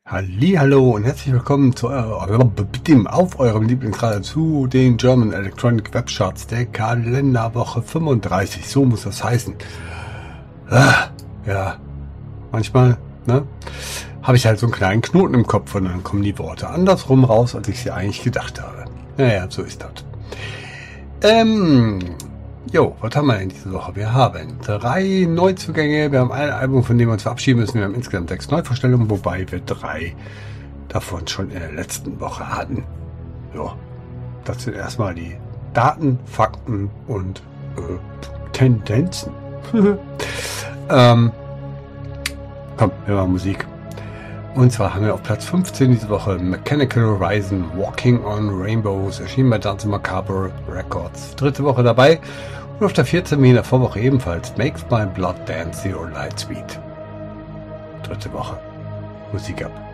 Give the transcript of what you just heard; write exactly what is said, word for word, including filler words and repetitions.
Hallihallo und herzlich willkommen zu eurem, auf eurem Lieblingsradio zu den German Electronic Webcharts der Kalenderwoche fünfunddreißig. So muss das heißen. Ah, ja, manchmal, ne, habe ich halt so einen kleinen Knoten im Kopf und dann kommen die Worte andersrum raus, als ich sie eigentlich gedacht habe. Naja, so ist das. Ähm, jo, was haben wir denn diese Woche? Wir haben drei Neuzugänge, wir haben ein Album, von dem wir uns verabschieden müssen. Wir haben insgesamt sechs Neuvorstellungen, wobei wir drei davon schon in der letzten Woche hatten. Ja, das sind erstmal die Daten, Fakten und äh, Tendenzen. ähm, komm, wir machen Musik. Und zwar haben wir auf Platz fünfzehn diese Woche Mechanical Horizon Walking on Rainbows, erschienen bei Dance Macabre Records. Dritte Woche dabei. Und auf der vierzehn wie in der Vorwoche ebenfalls Makes My Blood Dance Zero Light Sweet. Dritte Woche. Musik ab.